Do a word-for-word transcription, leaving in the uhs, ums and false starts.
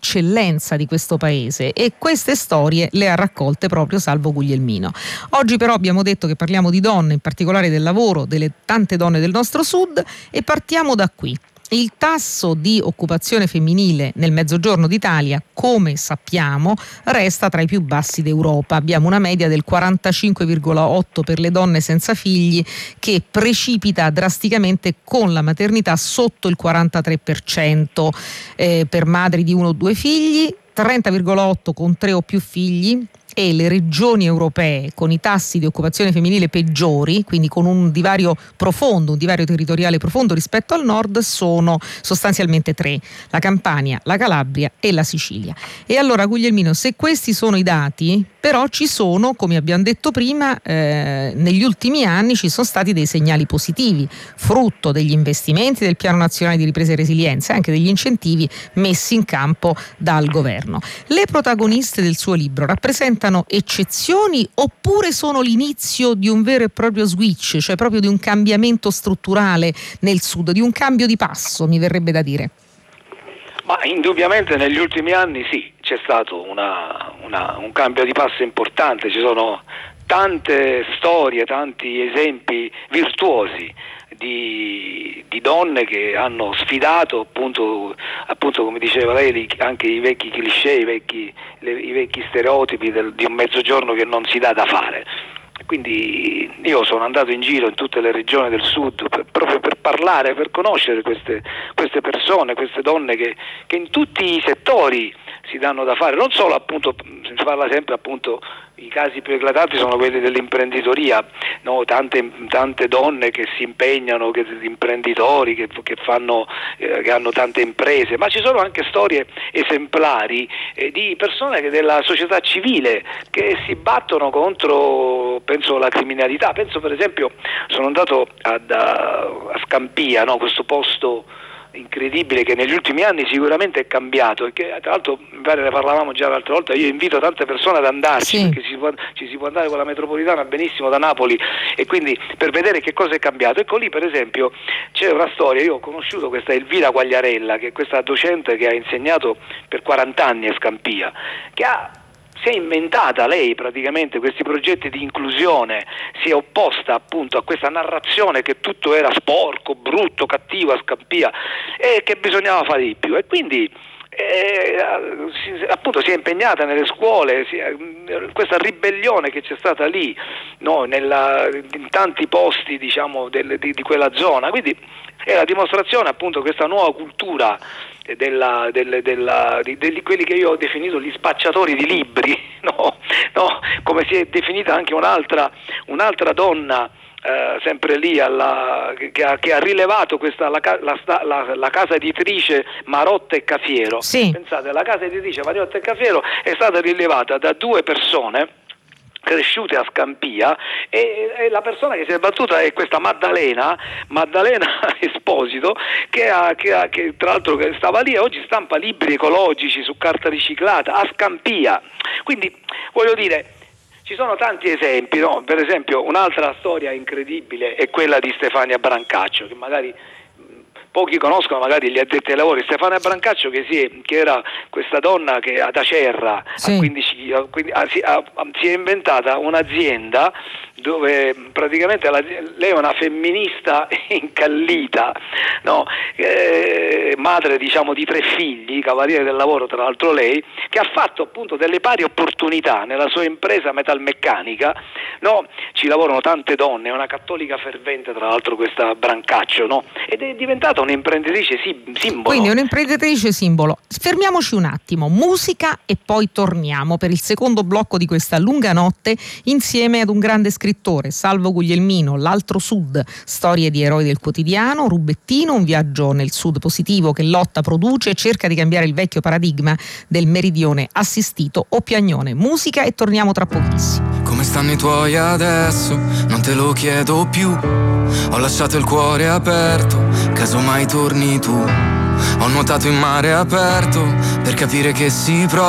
l'eccellenza di questo paese, e queste storie le ha raccolte proprio Salvo Guglielmino. Oggi però abbiamo detto che parliamo di donne, in particolare del lavoro, delle tante donne del nostro sud, e partiamo da qui. Il tasso di occupazione femminile nel Mezzogiorno d'Italia, come sappiamo, resta tra i più bassi d'Europa. Abbiamo una media del quarantacinque virgola otto per le donne senza figli, che precipita drasticamente con la maternità sotto il quarantatré per cento eh, per madri di uno o due figli, trenta virgola otto con tre o più figli. E le regioni europee con i tassi di occupazione femminile peggiori, quindi con un divario profondo, un divario territoriale profondo rispetto al nord, sono sostanzialmente tre: la Campania, la Calabria e la Sicilia. E allora, Guglielmino, se questi sono i dati, però ci sono, come abbiamo detto prima, eh, negli ultimi anni ci sono stati dei segnali positivi, frutto degli investimenti del Piano Nazionale di Ripresa e Resilienza e anche degli incentivi messi in campo dal governo. Le protagoniste del suo libro rappresentano eccezioni oppure sono l'inizio di un vero e proprio switch, cioè proprio di un cambiamento strutturale nel sud, di un cambio di passo, mi verrebbe da dire? Ma indubbiamente negli ultimi anni sì, c'è stato una, una, un cambio di passo importante, ci sono tante storie, tanti esempi virtuosi di, di donne che hanno sfidato appunto, appunto come diceva lei, anche i vecchi cliché, i vecchi, le, i vecchi stereotipi del, di un mezzogiorno che non si dà da fare. Quindi io sono andato in giro in tutte le regioni del sud per, proprio per parlare, per conoscere queste, queste persone, queste donne che, che in tutti i settori si danno da fare, non solo appunto, si parla sempre appunto, i casi più eclatanti sono quelli dell'imprenditoria, no? tante, tante donne che si impegnano, che, imprenditori che, che, fanno, eh, che hanno tante imprese, ma ci sono anche storie esemplari eh, di persone che della società civile che si battono contro, penso, la criminalità. Penso per esempio, sono andato ad, a, a Scampia, no? Questo posto incredibile che negli ultimi anni sicuramente è cambiato e che tra l'altro mi pare ne parlavamo già l'altra volta. Io invito tante persone ad andarci, sì, perché ci si, può, ci si può andare con la metropolitana benissimo da Napoli, e quindi per vedere che cosa è cambiato. Ecco, lì per esempio c'è una storia, io ho conosciuto questa Elvira Quagliarella, che è questa docente che ha insegnato per quaranta anni a Scampia, che ha si è inventata lei praticamente questi progetti di inclusione, si è opposta appunto a questa narrazione che tutto era sporco, brutto, cattivo a Scampia e che bisognava fare di più, e quindi eh, si, appunto si è impegnata nelle scuole, si, questa ribellione che c'è stata lì, no, nella, in tanti posti diciamo del, di, di quella zona, quindi è la dimostrazione appunto questa nuova cultura della, della, della, di, di quelli che io ho definito gli spacciatori di libri, no? No? Come si è definita anche un'altra, un'altra donna eh, sempre lì alla, che, ha, che ha rilevato questa, la, la, la, la casa editrice Marotta e Cafiero. Sì. Pensate, la casa editrice Marotta e Cafiero è stata rilevata da due persone cresciute a Scampia, e, e la persona che si è battuta è questa Maddalena Maddalena Esposito, che, ha, che, ha, che tra l'altro che stava lì e oggi stampa libri ecologici su carta riciclata a Scampia. Quindi voglio dire, ci sono tanti esempi, no? Per esempio un'altra storia incredibile è quella di Stefania Brancaccio, che magari pochi conoscono, magari gli addetti ai lavori. Stefania Brancaccio, che, si è, che era questa donna che ad Acerra, sì, a quindici, a quindici, a, si, a, si è inventata un'azienda dove praticamente la, lei è una femminista incallita, no? eh, madre diciamo di tre figli, cavaliere del lavoro tra l'altro lei, che ha fatto appunto delle pari opportunità nella sua impresa metalmeccanica, no? Ci lavorano tante donne, è una cattolica fervente tra l'altro questa Brancaccio, no? Ed è diventata un'imprenditrice simbolo. Quindi un'imprenditrice simbolo. Fermiamoci un attimo, musica, e poi torniamo per il secondo blocco di questa lunga notte insieme ad un grande scrittore, Salvo Guglielmino, L'altro Sud, storie di eroi del quotidiano, Rubettino, un viaggio nel sud positivo che lotta, produce e cerca di cambiare il vecchio paradigma del meridione assistito o piagnone. Musica e torniamo tra pochissimo. Come stanno i tuoi adesso? Non te lo chiedo più. Ho lasciato il cuore aperto, casomai torni tu. Ho nuotato in mare aperto per capire che si prova